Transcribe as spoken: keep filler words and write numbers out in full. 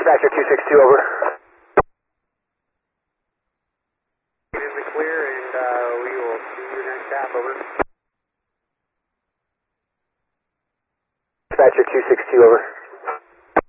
Dispatcher two six two, over. Get in the clear and uh, we will see you next half, over. Dispatcher two six two, over.